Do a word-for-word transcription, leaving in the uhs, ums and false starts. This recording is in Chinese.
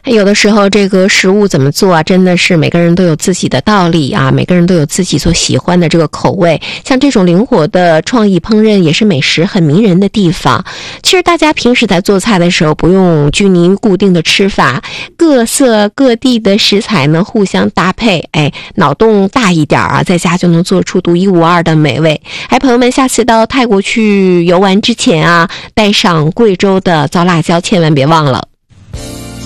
有的时候这个食物怎么做啊，真的是每个人都有自己的道理啊，每个人都有自己所喜欢的这个口味。像这种灵活的创意烹饪也是美食很迷人的地方。其实大家平时在做菜的时候不用拘泥于固定的吃法，各色各地的食材呢互相搭配，哎，脑洞大一点啊，在家就能做出独一无二的美味。哎，朋友们，下次到泰国去游玩之前啊，带上贵州的糟辣椒，千万别忘了。